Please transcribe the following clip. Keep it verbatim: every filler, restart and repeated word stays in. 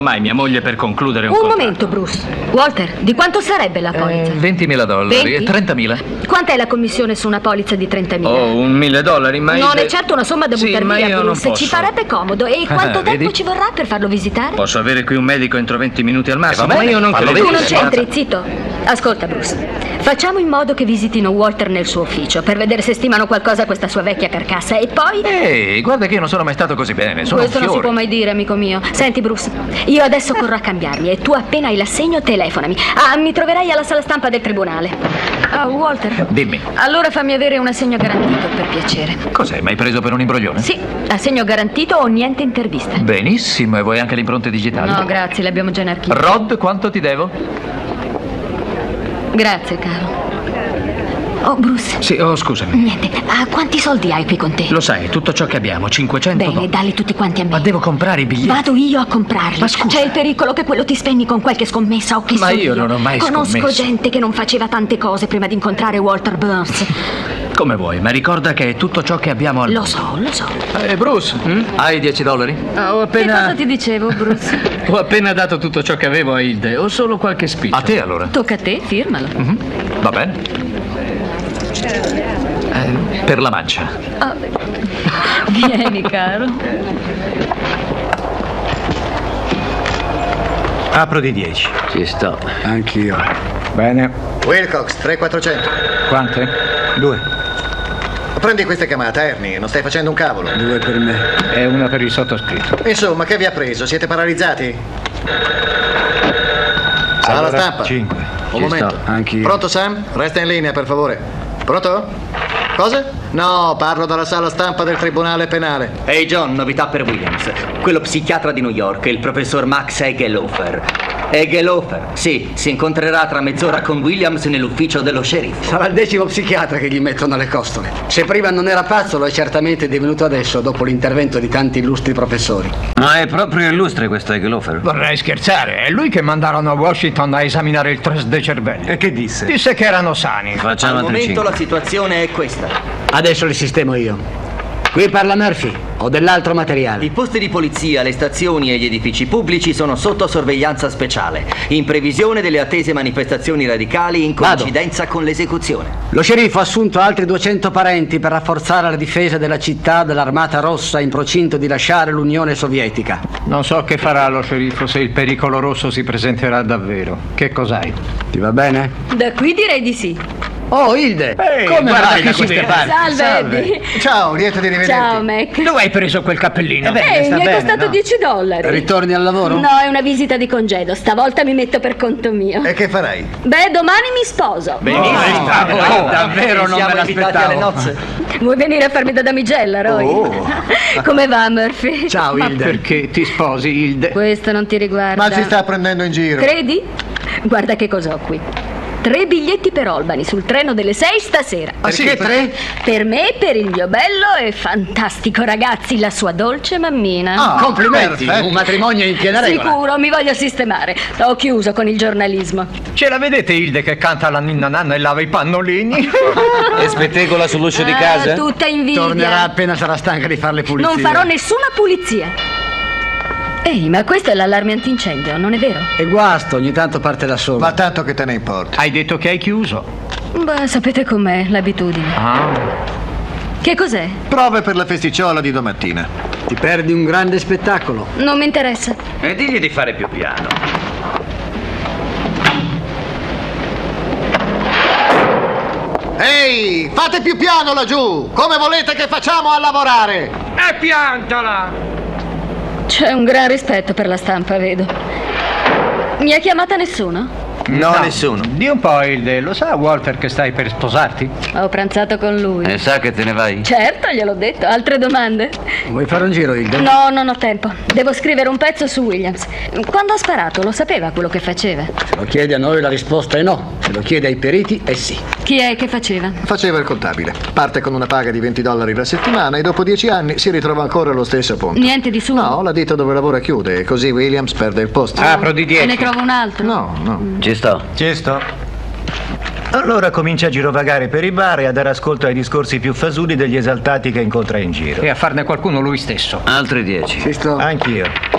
Mai mia moglie per concludere un Un contratto. momento, Bruce. Walter, di quanto sarebbe la polizza? Eh, ventimila dollari venti? e trentamila. Quant'è la commissione su una polizza di trentamila? Oh, un mille dollari, ma Non io- è certo una somma da Sì, buttare ma via, io non Bruce. posso. Ci farebbe comodo. E quanto Ah, tempo vedi? ci vorrà per farlo visitare? Posso avere qui un medico entro venti minuti al massimo, va bene, ma io non fallo credo. Tu non vedere. c'entri, zitto. Ascolta, Bruce. Facciamo in modo che visitino Walter nel suo ufficio per vedere se stimano qualcosa a questa sua vecchia carcassa. E poi... Ehi, guarda che io non sono mai stato così bene. Sono Questo un non si fiore. può mai dire, amico mio. Senti, Bruce, io adesso corro a cambiarmi e tu appena hai l'assegno telefonami. Ah, mi troverai alla sala stampa del tribunale. Ah, Walter. Dimmi. Allora fammi avere un assegno garantito, per piacere. Cos'è? Mi hai preso per un imbroglione? Sì, assegno garantito o niente intervista. Benissimo, e vuoi anche le impronte digitali? No, grazie, le abbiamo già in archivio. Rod, quanto ti devo? Grazie, caro. Oh, Bruce. Sì, oh, scusami. Niente. Ah, quanti soldi hai qui con te? Lo sai, tutto ciò che abbiamo, cinquecento Bene, dollari. dalli tutti quanti a me. Ma devo comprare i biglietti. Vado io a comprarli. Ma scusa. C'è il pericolo che quello ti spenni con qualche scommessa o che Ma so io non ho mai Conosco scommesso. gente che non faceva tante cose prima di incontrare Walter Burns. Come vuoi, ma ricorda che è tutto ciò che abbiamo al Lo so, lo so. Eh, Bruce, hai dieci dollari? Ah, ho Che appena... cosa ti dicevo, Bruce? Ho appena dato tutto ciò che avevo a Hilde. Ho solo qualche spiccio. A te allora. Tocca a te, firmalo. Mhm. Va bene. Eh, per la mancia. Ah, vieni, caro. Apro di dieci. Ci sto. Anch'io. Bene. Wilcox, tre quattrocento. Quante? Due. Prendi questa chiamata, Ernie, non stai facendo un cavolo. Due per me. E una per il sottoscritto. Insomma, che vi ha preso? Siete paralizzati? Sala Allora, stampa. cinque. Un Ci momento. sto. Anch'io. Pronto, Sam? Resta in linea, per favore. Pronto? Cosa? No, parlo dalla sala stampa del tribunale penale. Ehi John, novità per Williams. Quello psichiatra di New York, il professor Max Egelofer. Egelofer, sì, si incontrerà tra mezz'ora con Williams nell'ufficio dello sceriffo. Sarà il decimo psichiatra che gli mettono le costole. Se prima non era pazzo, lo è certamente divenuto adesso, dopo l'intervento di tanti illustri professori. Ma è proprio illustre questo Egelofer. Vorrei scherzare. È lui che mandarono a Washington a esaminare il test dei cervelli. E che disse? Disse che erano sani. Facciamo Al altri momento cinque. la situazione è questa. Adesso li sistemo io. Qui parla Murphy. Ho dell'altro materiale. I posti di polizia, le stazioni e gli edifici pubblici sono sotto sorveglianza speciale, in previsione delle attese manifestazioni radicali in Vado. coincidenza con l'esecuzione. Lo sceriffo ha assunto altri duecento parenti per rafforzare la difesa della città dall'Armata Rossa in procinto di lasciare l'Unione Sovietica. Non so che farà lo sceriffo se il pericolo rosso si presenterà davvero. Che cos'hai? Ti va bene? Da qui direi di sì. Oh, Hilde! Ehi, Come guarda vai chi da si queste vede. parti? Salve, Eddie. Ciao, lieto di rivederti. Ciao, Mac. Dove hai preso quel cappellino? Eh beh, Ehi, sta mi è bene, costato no? dieci dollari. Ritorni al lavoro? No, è una visita di congedo. Stavolta mi metto per conto mio. E che farai? Beh, domani mi sposo. Benissimo. Oh, davvero non Siamo me invitati l'aspettavo. alle nozze. Vuoi venire a farmi da damigella, Roy? Oh. Come va, Murphy? Ciao, Ma Hilde. perché ti sposi, Hilde? Questo non ti riguarda. Ma si sta prendendo in giro. Credi? Guarda che cosa ho qui. Tre biglietti per Albany sul treno delle sei stasera. Ah, sì, Perché tre? Per me, per il mio bello e fantastico ragazzi, la sua dolce mammina. Ah, Complimenti, perfetto. un matrimonio in piena regola. Sicuro, mi voglio sistemare. Ho chiuso con il giornalismo. Ce la vedete Hilde che canta la ninna nanna e lava i pannolini? E spettegola sull'uscio di Ah, casa? tutta invidia. Tornerà appena sarà stanca di fare le pulizie. Non farò nessuna pulizia. Ehi, ma questo è l'allarme antincendio, non è vero? E guasto, ogni tanto parte da solo. Ma tanto che te ne importa. Hai detto che hai chiuso. Beh, sapete com'è l'abitudine. Ah. Che cos'è? Prove per la festicciola di domattina. Ti perdi un grande spettacolo. Non mi interessa. E digli di fare più piano. Ehi, fate più piano laggiù! Come volete che facciamo a lavorare? E piantala! C'è un gran rispetto per la stampa, vedo. Mi ha chiamata nessuno? No, nessuno. Di un po', Hilde. Lo sa Walter che stai per sposarti? Ho pranzato con lui. E sa che te ne vai? Certo, gliel'ho detto. Altre domande? Vuoi fare un giro, Hilde? No, non ho tempo. Devo scrivere un pezzo su Williams. Quando ha sparato, lo sapeva quello che faceva? Se lo chiedi a noi la risposta è no. Se lo chiedi ai periti è sì. Chi è che faceva? Faceva il contabile. Parte con una paga di venti dollari la settimana e dopo dieci anni si ritrova ancora allo stesso punto. Niente di suo? No, la ditta dove lavora chiude e così Williams perde il posto. Apro di Se dieci. ne trovo un altro? No, no. Ci sto. Ci sto. Allora comincia a girovagare per i bar e a dare ascolto ai discorsi più fasulli degli esaltati che incontra in giro. E a farne qualcuno lui stesso. Altri dieci. Ci sto. Anch'io.